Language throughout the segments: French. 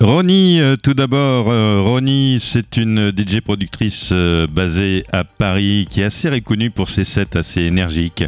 Ronnie, tout d'abord, Ronnie, c'est une DJ productrice basée à Paris qui est assez reconnue pour ses sets assez énergiques,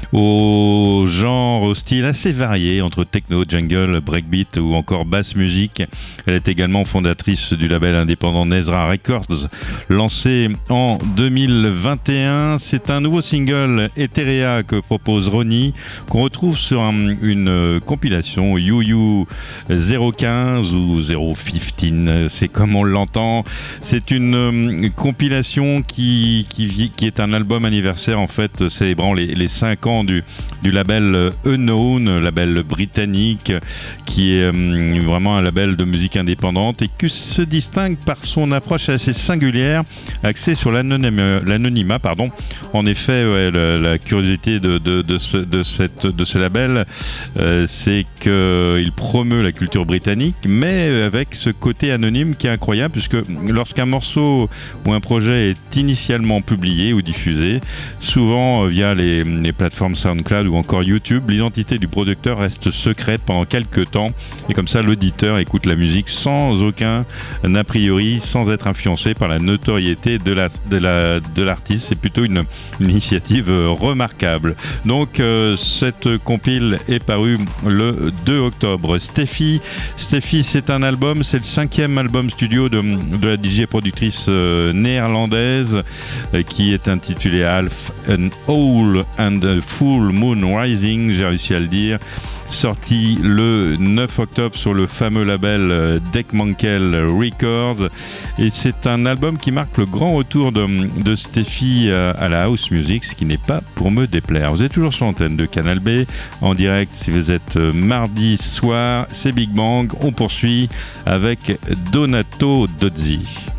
au genre, au style assez varié entre techno, jungle, breakbeat ou encore basse musique. Elle est également fondatrice du label indépendant Nezra Records, lancé en 2021. C'est un nouveau single Etherea que propose Ronnie, qu'on retrouve sur une compilation You 015 ou 015, c'est comme on l'entend. C'est une compilation qui est un album anniversaire en fait, célébrant les 5 ans du label Unknown, label britannique qui est vraiment un label de musique indépendante et qui se distingue par son approche assez singulière, axée sur l'anonymat. En effet, la curiosité de ce label, c'est qu'il promeut la culture britannique, mais avec ce côté anonyme qui est incroyable, puisque lorsqu'un morceau ou un projet est initialement publié ou diffusé, souvent via les plateformes SoundCloud ou encore YouTube, l'identité du producteur reste secrète pendant quelques temps, et comme ça l'auditeur écoute la musique sans aucun a priori, sans être influencé par la notoriété de l'artiste. C'est plutôt une initiative remarquable. Donc cette compile est parue le 2 octobre. Steffi, c'est un album, c'est le 5e album studio de la DJ productrice néerlandaise qui est intitulé Half an Owl and a Full Moon Rising, j'ai réussi à le dire, sorti le 9 octobre sur le fameux label Deckmantel Records, et c'est un album qui marque le grand retour de Steffi à la house music, ce qui n'est pas pour me déplaire. Vous êtes toujours sur l'antenne de Canal B, en direct si vous êtes mardi soir, c'est Big Bang, on poursuit avec Donato Dozzi.